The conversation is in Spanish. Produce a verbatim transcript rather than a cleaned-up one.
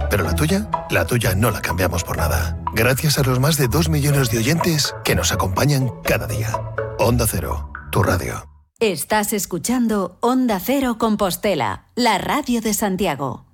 Pero la tuya, la tuya no la cambiamos por nada. Gracias a los más de dos millones de oyentes que nos acompañan cada día. Onda Cero, tu radio. Estás escuchando Onda Cero Compostela, la radio de Santiago.